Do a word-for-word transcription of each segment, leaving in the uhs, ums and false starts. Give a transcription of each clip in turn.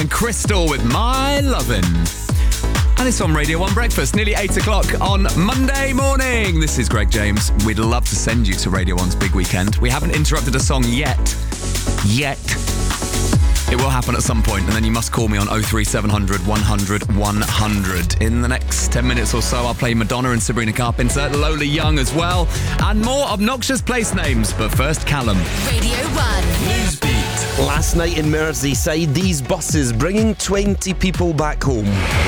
and Crystal with My Lovin'. And it's on Radio one Breakfast, nearly eight o'clock on Monday morning. This is Greg James. We'd love to send you to Radio one's big weekend. We haven't interrupted a song yet. Yet. It will happen at some point, and then you must call me on oh three seven hundred, one hundred, one hundred. In the next ten minutes or so, I'll play Madonna and Sabrina Carpenter, Lola Young as well, and more obnoxious place names. But first, Callum. Radio one. Newsbeat. Last night in Merseyside, these buses bringing twenty people back home.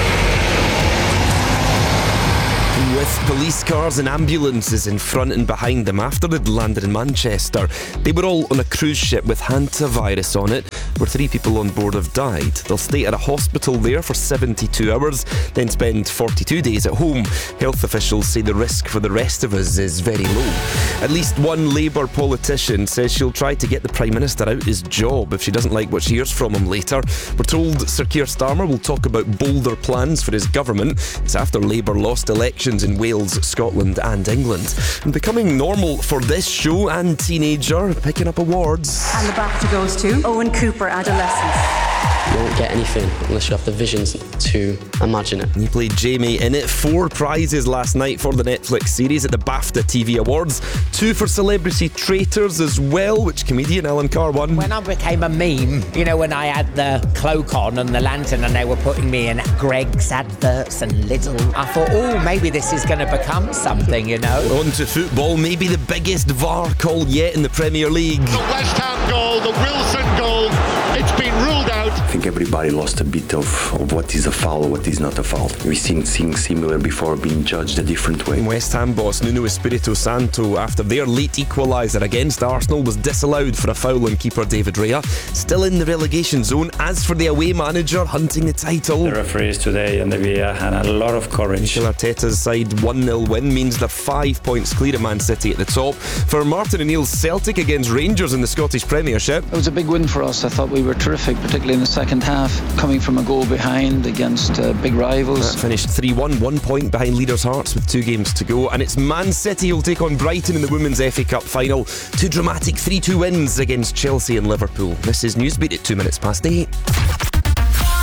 With police cars and ambulances in front and behind them after they'd landed in Manchester. They were all on a cruise ship with hantavirus on it, where three people on board have died. They'll stay at a hospital there for seventy-two hours, then spend forty-two days at home. Health officials say the risk for the rest of us is very low. At least one Labour politician says she'll try to get the Prime Minister out his job if she doesn't like what she hears from him later. We're told Sir Keir Starmer will talk about bolder plans for his government. It's after Labour lost elections in Wales, Scotland and England. And becoming normal for this show and teenager, picking up awards. And the BAFTA goes to Owen Cooper, Adolescence. You won't get anything unless you have the visions to imagine it. He played Jamie in it. Four prizes last night for the Netflix series at the BAFTA T V Awards. Two for Celebrity Traitors as well, which comedian Alan Carr won. When I became a meme, you know, when I had the cloak on and the lantern and they were putting me in Greg's adverts and Lidl, I thought, oh, maybe this is going to become something, you know. On to football, maybe the biggest V A R call yet in the Premier League. The West Ham goal, the Wilson goal, it's been ruled out. I think everybody lost a bit of, of what is a foul, what is not a foul. We've seen things similar before being judged a different way. West Ham boss Nuno Espirito Santo, after their late equaliser against Arsenal, was disallowed for a foul on keeper David Raya. Still in the relegation zone. As for the away manager hunting the title, the referees today and the V A R had a lot of courage. Mikel Arteta's side one nil win means they're five points clear of Man City at the top. For Martin O'Neill's Celtic against Rangers in the Scottish Premiership, it was a big win for us. I thought we were terrific, particularly in the second half, coming from a goal behind against uh, big rivals. That finished three one, one point behind leaders' Hearts with two games to go. And it's Man City who'll take on Brighton in the Women's F A Cup final. Two dramatic three two wins against Chelsea and Liverpool. This is Newsbeat at two minutes past eight.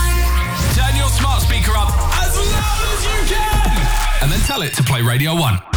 Turn your smart speaker up as loud as you can, and then tell it to play Radio one.